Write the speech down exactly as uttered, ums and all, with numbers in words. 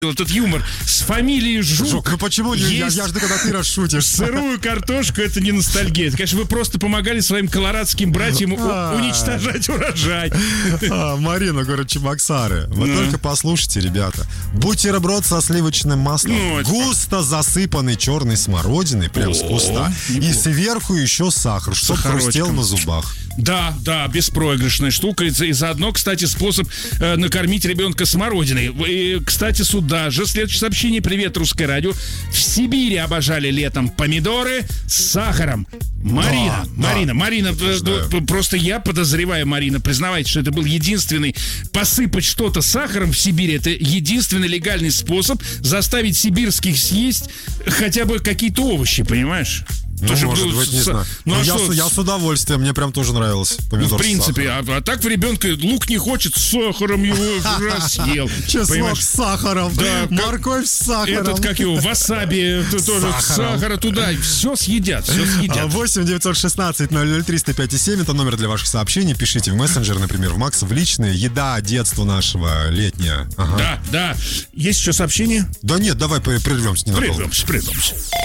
этот юмор с фамилией Жук. Жук, ну почему? Я, я жду, когда ты расшутишь. Сырую картошку — это не ностальгия. Это, конечно, вы просто помогали своим колорадским братьям у- уничтожать урожай. А, Марина, город Чебоксары. Вы Ну. только послушайте, ребята. Бутерброд со сливочным маслом, Ну, это- густо засыпанный черной смородиной, прям с О, куста. И неплохо. сверху еще сахар, чтоб Сахарочком. хрустел на зубах. Да, да, беспроигрышная штука. И за- и заодно, кстати, способ э, накормить ребенка смородиной. И, кстати, сюда же следующее сообщение. Привет, Русское радио. В Сибири обожали летом помидоры с сахаром. Марина, Да, Марина, да. Марина, э, Подтверждаю. п- просто я подозреваю, Марина, признавайте, что это был единственный посыпать что-то сахаром в Сибири. Это единственный легальный способ заставить сибирских съесть хотя бы какие-то овощи, понимаешь? Ну, Потому что, может ну, быть, не с- знаю. ну, Ну, а я, что, с, я с- с удовольствием, мне прям тоже нравилось. ну, Помидор в с принципе, сахаром. а, а так в ребенка лук не хочет, с сахаром его раз съел. Чеснок Понимаешь? с сахаром, Да, морковь с сахаром. Этот, как его, васаби, это тоже сахаром. сахара туда. Все съедят, все съедят. восемь девятьсот шестнадцать ноль ноль триста пять и семь это номер для ваших сообщений. Пишите в мессенджер, например, в Макс, в личные. Еда детства нашего летняя. Ага. Да, да. Есть еще сообщение? Да нет, давай прервемся ненадолго. Прервемся, прервемся.